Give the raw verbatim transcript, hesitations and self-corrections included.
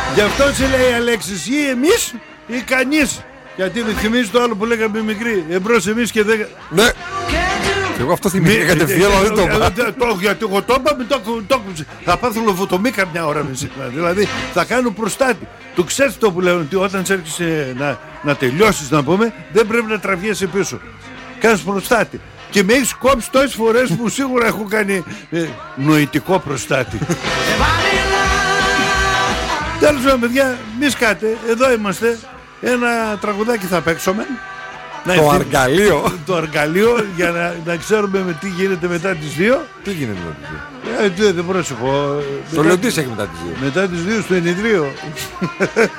Γι' αυτό σε λέει Αλέξης, ή εμείς ή κανείς. Γιατί με θυμίζει το άλλο που λέγαμε μικρή. Εμπρός εμείς και δεν... Ναι. Και εγώ αυτό θυμήθηκα κατευθείαν, αλλά δεν το είπα. Γιατί εγώ το είπα, θα πάθουν λοφοτομή καμιά ώρα με σήμερα. Δηλαδή θα κάνουν προστάτη. Το ξέρεις το που λένε, ότι όταν έρχεσαι να, να τελειώσεις, να πούμε, δεν πρέπει να τραβιέσαι πίσω. Κάνεις προστάτη. Και με έχεις κόψει τόσες φορές που σίγουρα έχω κάνει ε, νοητικό προστάτη. Τέλος πάντων, παιδιά, μη σκάτε, εδώ είμαστε. Ένα τραγουδάκι θα παίξουμε. Το ευθύ... αργαλείο. Το αργαλείο για να, να ξέρουμε με τι γίνεται μετά τις δύο. Τι γίνεται μετά τις δύο? Ε, δεν πρόσεχω. Το Λεοντής έχει μετά τις δύο. Μετά τις δύο στο ενιδρίο.